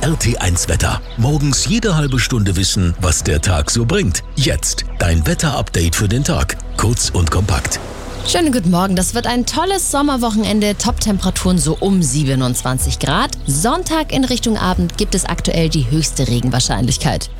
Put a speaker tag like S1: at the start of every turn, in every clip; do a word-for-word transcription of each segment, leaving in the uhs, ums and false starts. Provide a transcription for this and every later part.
S1: R T eins Wetter. Morgens jede halbe Stunde wissen, was der Tag so bringt. Jetzt dein Wetterupdate für den Tag. Kurz und kompakt.
S2: Schönen guten Morgen, das wird ein tolles Sommerwochenende, Top-Temperaturen so um siebenundzwanzig Grad. Sonntag in Richtung Abend gibt es aktuell die höchste Regenwahrscheinlichkeit.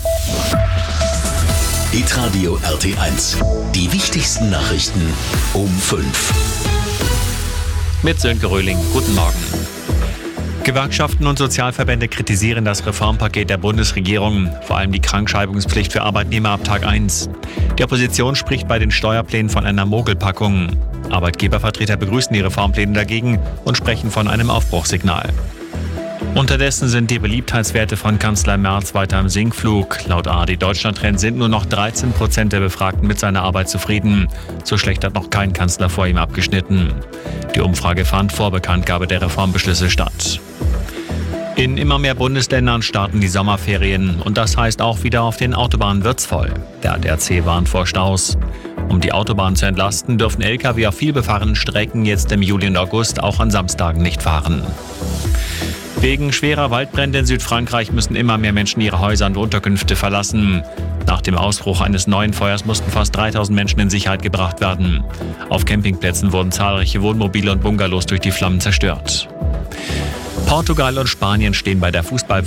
S1: Hitradio R T eins. Die wichtigsten Nachrichten um fünf.
S3: Mit Sönke Röhling. Guten Morgen. Gewerkschaften und Sozialverbände kritisieren das Reformpaket der Bundesregierung, vor allem die Krankschreibungspflicht für Arbeitnehmer ab Tag eins. Die Opposition spricht bei den Steuerplänen von einer Mogelpackung. Arbeitgebervertreter begrüßen die Reformpläne dagegen und sprechen von einem Aufbruchssignal. Unterdessen sind die Beliebtheitswerte von Kanzler Merz weiter im Sinkflug. Laut A R D Deutschland-Trend sind nur noch dreizehn Prozent der Befragten mit seiner Arbeit zufrieden. So schlecht hat noch kein Kanzler vor ihm abgeschnitten. Die Umfrage fand vor Bekanntgabe der Reformbeschlüsse statt. In immer mehr Bundesländern starten die Sommerferien und das heißt auch wieder auf den Autobahnen wird's voll. Der A D A C warnt vor Staus. Um die Autobahn zu entlasten, dürfen L K W auf vielbefahrenen Strecken jetzt im Juli und August auch an Samstagen nicht fahren. Wegen schwerer Waldbrände in Südfrankreich müssen immer mehr Menschen ihre Häuser und Unterkünfte verlassen. Nach dem Ausbruch eines neuen Feuers mussten fast dreitausend Menschen in Sicherheit gebracht werden. Auf Campingplätzen wurden zahlreiche Wohnmobile und Bungalows durch die Flammen zerstört. Portugal und Spanien stehen bei der Fußball